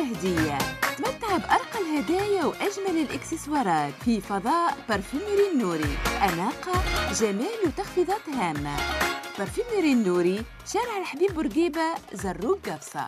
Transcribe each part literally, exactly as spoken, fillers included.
هدية. تمتع بأرقى الهدايا وأجمل الإكسسوارات في فضاء بارفيمري النوري. أناقة، جمال وتخفيضات هامة. بارفيمري النوري، شارع الحبيب بورقيبة، زروق قبصة.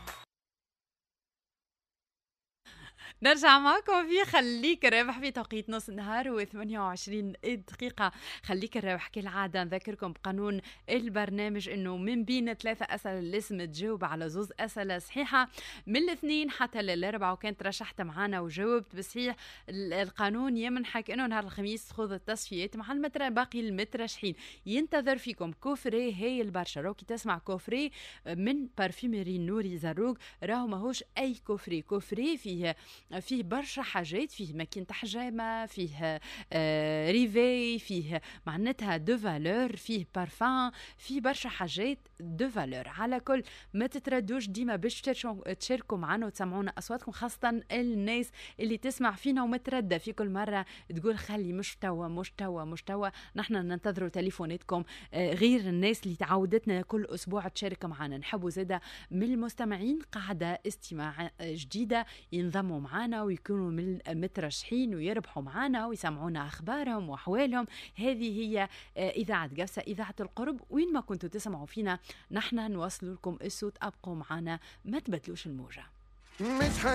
نرجع معكم في خليك الرابح في توقيت نص النهار وثمانية وعشرين دقيقة. خليك الرابح كالعادة نذكركم بقانون البرنامج انه من بين ثلاثة أسئلة لازم تجاوب على زوز أسئلة صحيحة من الاثنين حتى للأربعة، وكانت رشحت معنا وجاوبت بصحيح القانون يمنحك انه نهار الخميس تخوض التصفيات مع المتر باقي المترشحين. ينتظر فيكم كوفري هاي البرشا. روكي تسمع كوفري من بارفيمري النوري زروق، راهو ماهوش اي كوفري. كوفري فيه فيه برشا حاجات، فيه ماكينة حجامة، فيه آه ريفي، فيه معناتها دو فالور، فيه بارفان، فيه برشا حاجات دو فالور. على كل ما تتردوش ديما باش تشاركوا معنا وتسمعونا أصواتكم، خاصة الناس اللي تسمع فينا ومتردة في كل مرة تقول خلي مش توا مش توا مش توا. نحن ننتظروا تليفوناتكم، آه غير الناس اللي تعودتنا كل أسبوع تشارك معنا. نحبوا زادة من المستمعين قاعدة استماع جديدة ينضموا معنا ويكونوا من مترشحين ويربحوا معنا ويسمعونا أخبارهم وأحوالهم. هذه هي إذاعة قبصة، إذاعة القرب. وين ما كنتوا تسمعوا فينا نحن نوصل لكم الصوت. أبقوا معنا، ما تبدلوش الموجة.